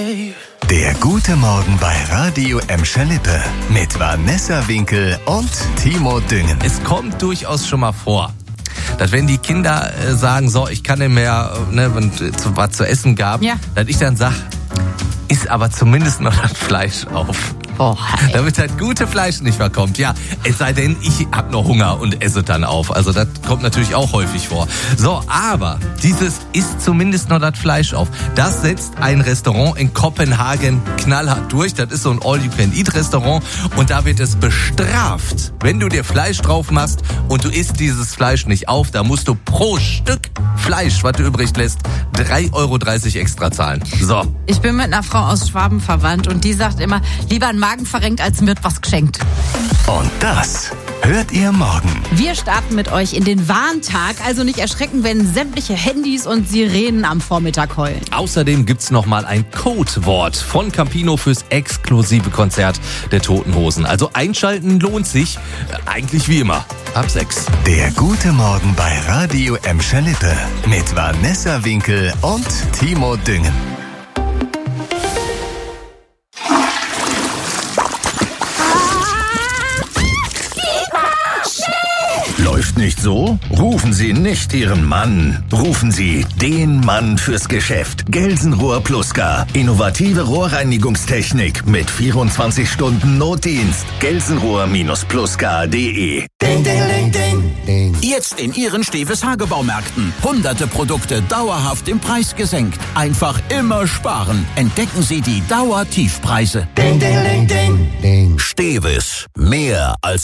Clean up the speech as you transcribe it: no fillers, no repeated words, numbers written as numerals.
Der gute Morgen bei Radio Emscher-Lippe mit Vanessa Winkel und Timo Düngen. Es kommt durchaus schon mal vor, dass wenn die Kinder sagen, so, ich kann nicht mehr, wenn es was zu essen gab, dass ich dann sage, isst aber zumindest noch das Fleisch auf. Oh, damit das gute Fleisch nicht verkommt. Ja, es sei denn, ich hab noch Hunger und esse dann auf. Also das kommt natürlich auch häufig vor. So, aber dieses isst zumindest noch das Fleisch auf. Das setzt ein Restaurant in Kopenhagen knallhart durch. Das ist so ein All-You-Can-Eat-Restaurant und da wird es bestraft, wenn du dir Fleisch drauf machst und du isst dieses Fleisch nicht auf. Da musst du pro Stück Fleisch, was du übrig lässt, 3,30 € extra zahlen. So. Ich bin mit einer Frau aus Schwaben verwandt und die sagt immer, lieber ein Magen verrenkt, als mir wird was geschenkt. Und das hört ihr morgen. Wir starten mit euch in den Warntag, also nicht erschrecken, wenn sämtliche Handys und Sirenen am Vormittag heulen. Außerdem gibt's nochmal ein Codewort von Campino fürs exklusive Konzert der Toten Hosen. Also einschalten lohnt sich, eigentlich wie immer, ab 6. Der gute Morgen bei Radio Emscher-Lippe mit Vanessa Winkel und Timo Düngen. Läuft nicht so? Rufen Sie nicht Ihren Mann. Rufen Sie den Mann fürs Geschäft. Gelsenrohr Pluska. Innovative Rohrreinigungstechnik mit 24 Stunden Notdienst. Gelsenrohr-pluska.de. Ding, ding, ding, ding, ding. Jetzt in Ihren Steves Hagebaumärkten. Hunderte Produkte dauerhaft im Preis gesenkt. Einfach immer sparen. Entdecken Sie die Dauertiefpreise. Ding, ding, ding, ding, ding. Steves. Mehr als